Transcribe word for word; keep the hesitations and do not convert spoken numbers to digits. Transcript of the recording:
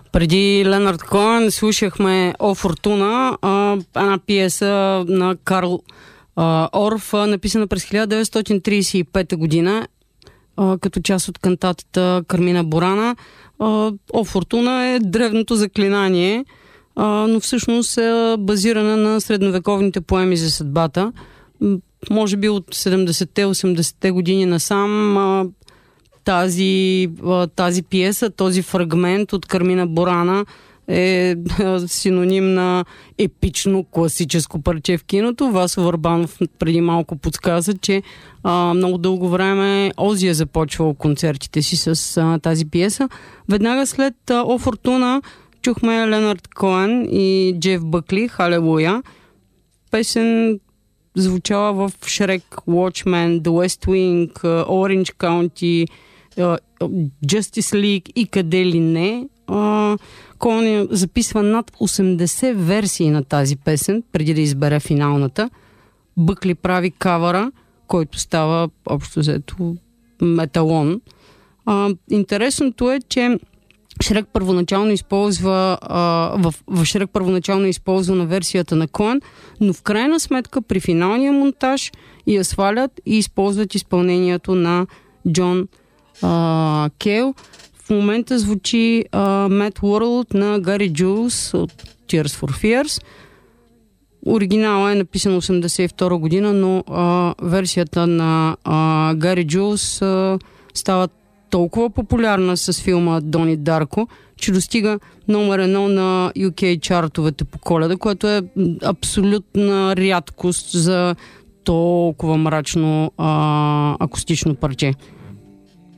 Преди Ленард Коен слушахме О Фортуна, една пиеса на Карл а, Орф, написана през хиляда деветстотин тридесет и пета година, а, като част от кантатата Кармина Бурана. А, О Фортуна е древното заклинание, а, но всъщност е базирана на средновековните поеми за съдбата. Може би от седемдесетте-осемдесетте години насам а, тази, а, тази пиеса, този фрагмент от Кармина Бурана е а, синоним на епично класическо парче в киното. Васо Върбанов преди малко подсказа, че а, много дълго време Ози е започвал концертите си с а, тази пиеса. Веднага след а, О Фортуна чухме Ленард Коен и Джеф Бъкли, Халелуя. Песен звучала в Шрек, Watchmen, The West Wing, Orange County, Justice League и къде ли не. Коен записва над осемдесет версии на тази песен, преди да избере финалната. Бъкли прави кавъра, който става общо взето металон. Интересното е, че Шрек първоначално използва а, в, в Шрек първоначално е използвана версията на Коен, но в крайна сметка при финалния монтаж я свалят и използват изпълнението на Джон а, Кейл. В момента звучи а, Mad World на Гари Джулс от Tears for Fears. Оригинала е написан осемдесет и втора година, но а, версията на а, Гари Джулс а, става толкова популярна с филма Дони Дарко, че достига номер едно на Ю Кей чартовете по Коледа, което е абсолютна рядкост за толкова мрачно а, акустично парче.